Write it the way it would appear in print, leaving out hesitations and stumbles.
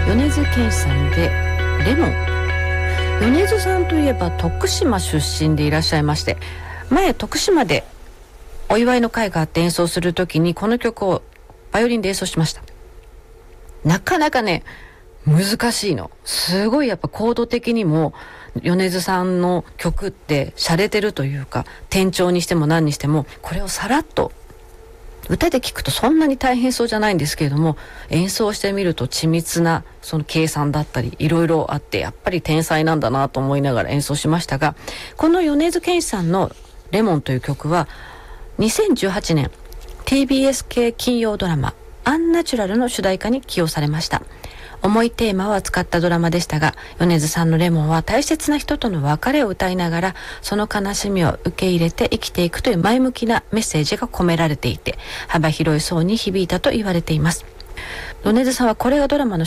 米津玄師さんでレモン。米津さんといえば徳島出身でいらっしゃいまして、前徳島でお祝いの会があって演奏するときにこの曲をバイオリンで演奏しました。なかなかね難しいの。すごいやっぱコード的にも米津さんの曲って洒落てるというか、転調にしても何にしてもこれをさらっと歌で聞くとそんなに大変そうじゃないんですけれども、演奏してみると緻密なその計算だったりいろいろあって、やっぱり天才なんだなと思いながら演奏しましたが、この米津玄師さんのレモンという曲は2018年 TBS 系金曜ドラマアンナチュラルの主題歌に起用されました。重いテーマを扱ったドラマでしたが、米津さんのレモンは大切な人との別れを歌いながらその悲しみを受け入れて生きていくという前向きなメッセージが込められていて、幅広い層に響いたと言われています。米津さんはこれがドラマの